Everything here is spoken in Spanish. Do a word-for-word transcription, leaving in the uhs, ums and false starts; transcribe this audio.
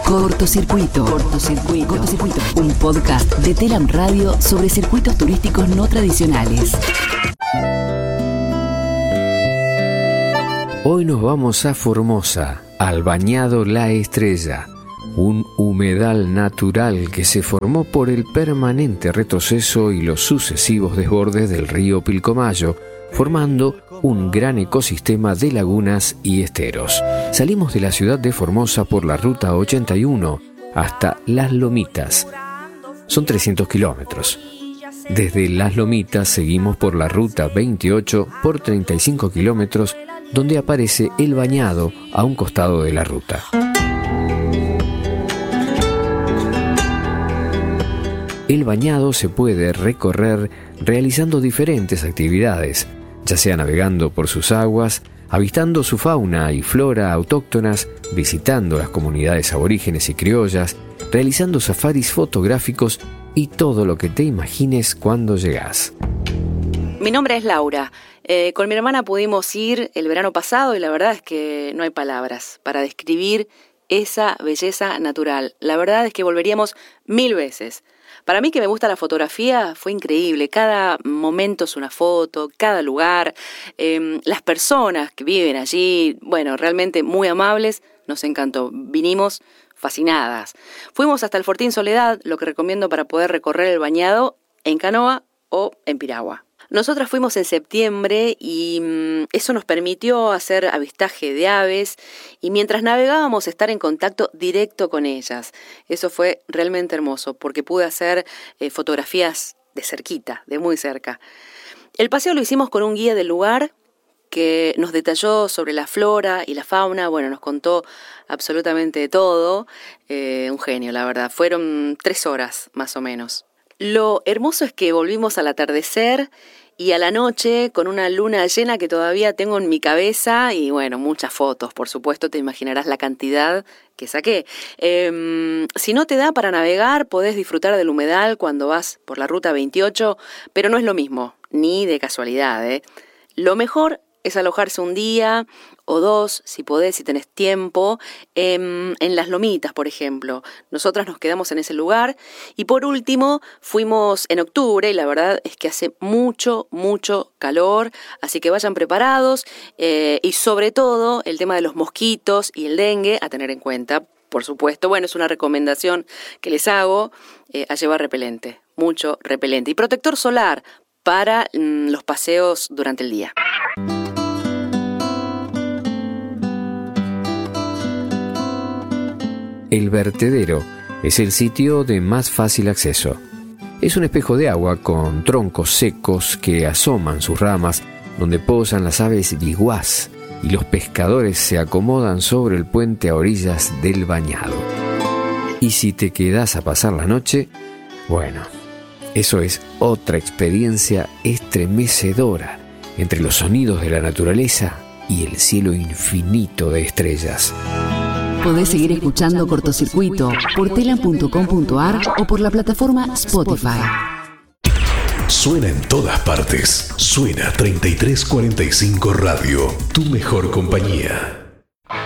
Cortocircuito. Cortocircuito. Cortocircuito. Un podcast de Telam Radio sobre circuitos turísticos no tradicionales. Hoy nos vamos a Formosa, al bañado La Estrella, un humedal natural que se formó por el permanente retroceso y los sucesivos desbordes del río Pilcomayo, formando un gran ecosistema de lagunas y esteros. Salimos de la ciudad de Formosa por la ruta ochenta y uno hasta Las Lomitas. Son trescientos kilómetros. Desde Las Lomitas seguimos por la ruta veintiocho por treinta y cinco kilómetros, donde aparece el bañado a un costado de la ruta. El bañado se puede recorrer realizando diferentes actividades, ya sea navegando por sus aguas, avistando su fauna y flora autóctonas, visitando las comunidades aborígenes y criollas, realizando safaris fotográficos y todo lo que te imagines cuando llegás. Mi nombre es Laura. Eh, con mi hermana pudimos ir el verano pasado y la verdad es que no hay palabras para describir esa belleza natural. La verdad es que volveríamos mil veces. Para mí, que me gusta la fotografía, fue increíble. Cada momento es una foto, cada lugar, eh, las personas que viven allí, bueno, realmente muy amables, nos encantó. Vinimos fascinadas. Fuimos hasta el Fortín Soledad, lo que recomiendo para poder recorrer el bañado en canoa o en piragua. Nosotras fuimos en septiembre y mmm, eso nos permitió hacer avistaje de aves y mientras navegábamos estar en contacto directo con ellas. Eso fue realmente hermoso porque pude hacer eh, fotografías de cerquita, de muy cerca. El paseo lo hicimos con un guía del lugar que nos detalló sobre la flora y la fauna, bueno, nos contó absolutamente de todo. Eh, un genio, la verdad. Fueron tres horas más o menos. Lo hermoso es que volvimos al atardecer y a la noche con una luna llena que todavía tengo en mi cabeza y bueno, muchas fotos, por supuesto, te imaginarás la cantidad que saqué. Eh, si no te da para navegar, podés disfrutar del humedal cuando vas por la ruta veintiocho, pero no es lo mismo, ni de casualidad, ¿eh? Lo mejor es alojarse un día o dos, si podés, si tenés tiempo, en, en Las Lomitas, por ejemplo. Nosotras nos quedamos en ese lugar y por último fuimos en octubre y la verdad es que hace mucho, mucho calor, así que vayan preparados eh, y sobre todo el tema de los mosquitos y el dengue a tener en cuenta, por supuesto. Bueno, es una recomendación que les hago, eh, a llevar repelente, mucho repelente y protector solar para mm, los paseos durante el día. El vertedero es el sitio de más fácil acceso. Es un espejo de agua con troncos secos que asoman sus ramas, donde posan las aves viguás y los pescadores se acomodan sobre el puente a orillas del bañado. Y si te quedás a pasar la noche, bueno, eso es otra experiencia estremecedora entre los sonidos de la naturaleza y el cielo infinito de estrellas. Podés seguir escuchando Cortocircuito por telam punto com punto ar o por la plataforma Spotify. Suena en todas partes. Suena treinta y tres cuarenta y cinco Radio, tu mejor compañía.